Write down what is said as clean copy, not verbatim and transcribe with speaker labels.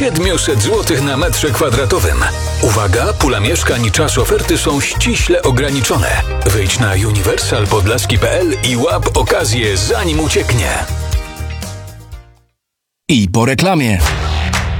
Speaker 1: 700 zł na metrze kwadratowym. Uwaga, pula mieszkań i czas oferty są ściśle ograniczone. Wejdź na uniwersalpodlaski.pl i łap okazję, zanim ucieknie.
Speaker 2: I po reklamie.